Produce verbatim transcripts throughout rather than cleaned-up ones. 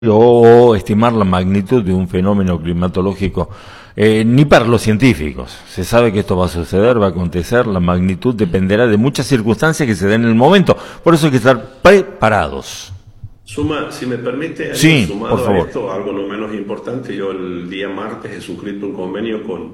o estimar la magnitud de un fenómeno climatológico, eh, ni para los científicos. Se sabe que esto va a suceder, va a acontecer, la magnitud dependerá de muchas circunstancias que se den en el momento, por eso hay que estar preparados. Suma, si me permite, Sí, por sumado a favor. esto, algo no menos importante, yo el día martes he suscrito un convenio con,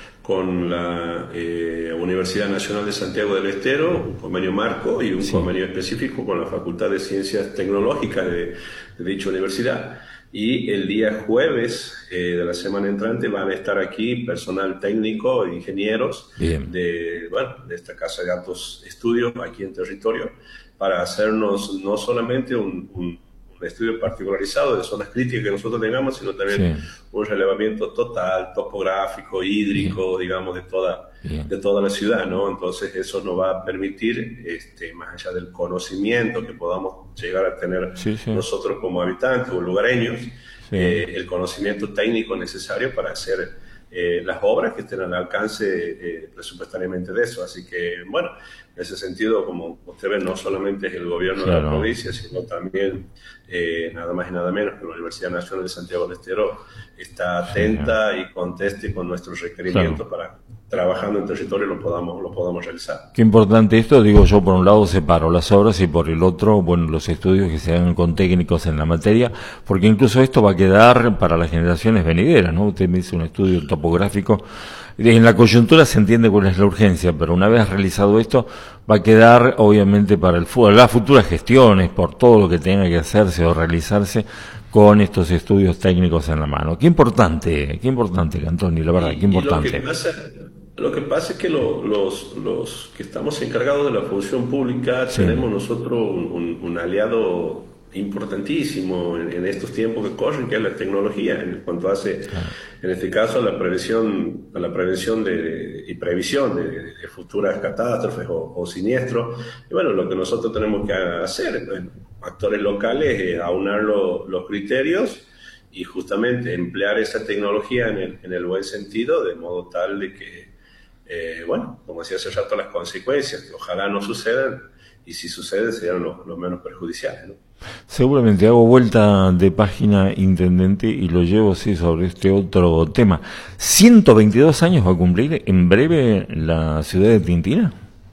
con la eh, Universidad Nacional de Santiago del Estero, un convenio marco y un Sí. convenio específico con la Facultad de Ciencias Tecnológicas de, de dicha universidad. Y el día jueves eh, de la semana entrante van a estar aquí personal técnico, ingenieros Bien. de, bueno, de esta Casa de Altos Estudios aquí en territorio, para hacernos no solamente un, un, un estudio particularizado de zonas críticas que nosotros tengamos, sino también Sí. un relevamiento total, topográfico, Bien. hídrico, digamos, de toda, Bien. de toda la ciudad, ¿no? Entonces eso nos va a permitir, este, más allá del conocimiento que podamos llegar a tener Sí, sí. nosotros como habitantes o lugareños, Sí. eh, el conocimiento técnico necesario para hacer eh, las obras que estén al alcance eh, presupuestariamente de eso. Así que, bueno, en ese sentido, como usted ve, no solamente es el gobierno de la Claro. provincia, sino también, eh, nada más y nada menos que la Universidad Nacional de Santiago del Estero está Sí. atenta y conteste con nuestros requerimientos Claro. para, trabajando en territorio, lo podamos, lo podamos realizar. Qué importante esto, digo yo, por un lado separo las obras y por el otro, bueno, los estudios que se hagan con técnicos en la materia, porque incluso esto va a quedar para las generaciones venideras, ¿no? Usted me dice un estudio topográfico, en la coyuntura se entiende cuál es la urgencia, pero una vez realizado esto, va a quedar obviamente para el fu- las futuras gestiones, por todo lo que tenga que hacerse o realizarse con estos estudios técnicos en la mano. Qué importante, qué importante, Cantoni, la verdad, qué Y, y lo que importante. pasa, lo que pasa es que lo- los, los que estamos encargados de la función pública Sí, tenemos nosotros un, un- un aliado importantísimo en, en estos tiempos que corren, que es la tecnología, en cuanto hace, claro. en este caso, a la prevención, a la prevención de, de- y previsión de, de futuras catástrofes o, o siniestros. Y bueno, lo que nosotros tenemos que hacer, bueno, actores locales, eh, aunar lo- los criterios y justamente emplear esa tecnología en el, en el buen sentido, de modo tal de que, eh, bueno, como decía hace rato, las consecuencias, que ojalá no sucedan, y si suceden serían los, los menos perjudiciales, ¿no? Seguramente hago vuelta de página, intendente, y lo llevo sí sobre este otro tema. ciento veintidós años va a cumplir en breve la ciudad de Tintina.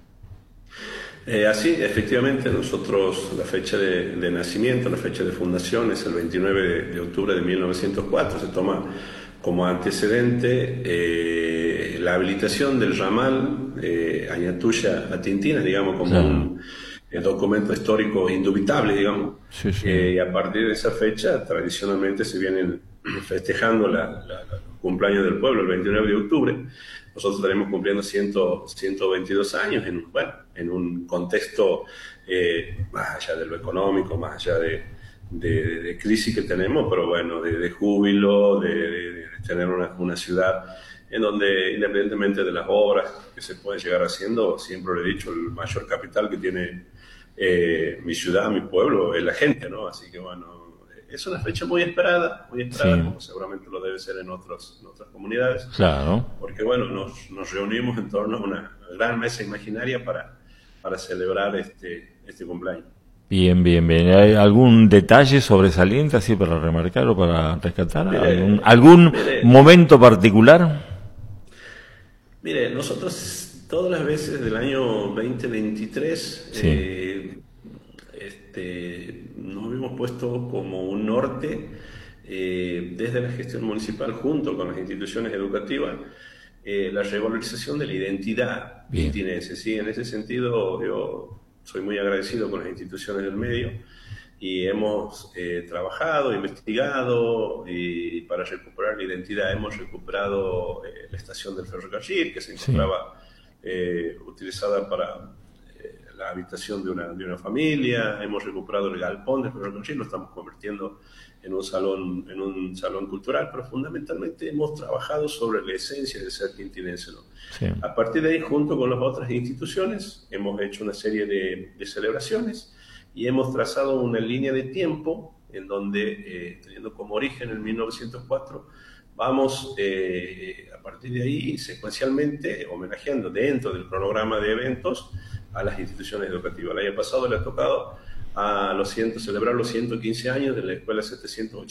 Eh, así, efectivamente, nosotros la fecha de, de nacimiento, la fecha de fundación es el veintinueve de, de octubre de mil novecientos cuatro. Se toma como antecedente eh, la habilitación del ramal eh, Añatuya a Tintina, digamos, como Claro, un eh, documento histórico indubitable, digamos. sí, sí. Eh, y a partir de esa fecha, tradicionalmente se vienen festejando la, la, la cumpleaños del pueblo el veintinueve de octubre. Nosotros estaremos cumpliendo cien, ciento veintidós años en, bueno, en un contexto eh, más allá de lo económico, más allá de, de, de crisis que tenemos, pero bueno, de, de júbilo, de, de, de tener una, una ciudad en donde, independientemente de las obras que se pueden llegar haciendo, siempre lo he dicho, el mayor capital que tiene eh, mi ciudad, mi pueblo, es la gente, ¿no? Así que bueno, es una fecha muy esperada, muy esperada, Sí, como seguramente lo debe ser en, otros, en otras comunidades, claro. porque bueno, nos, nos reunimos en torno a una gran mesa imaginaria para, para celebrar este, este cumpleaños. Bien, bien, bien. ¿Hay algún detalle sobresaliente así para remarcar o para rescatar? ¿Algún, Mire, algún mire, momento particular? mire, nosotros todas las veces del año veinte veintitrés Sí, eh, este, nos hemos puesto como un norte eh, desde la gestión municipal junto con las instituciones educativas, eh, la revalorización de la identidad bien. tintinense. ¿Sí? En ese sentido, yo soy muy agradecido con las instituciones del medio y hemos eh, trabajado, investigado y para recuperar la identidad hemos recuperado eh, la estación del ferrocarril que se Sí, encontraba eh, utilizada para eh, la habitación de una, de una familia, hemos recuperado el galpón del ferrocarril, lo estamos convirtiendo en un salón, en un salón cultural, pero fundamentalmente hemos trabajado sobre la esencia del ser tintinense, ¿no? sí. A partir de ahí, junto con las otras instituciones, hemos hecho una serie de, de celebraciones y hemos trazado una línea de tiempo en donde, eh, teniendo como origen el mil novecientos cuatro, vamos eh, a partir de ahí secuencialmente homenajeando dentro del cronograma de eventos a las instituciones educativas. El año pasado le ha tocado a los cien, celebrar los ciento quince años de la Escuela setecientos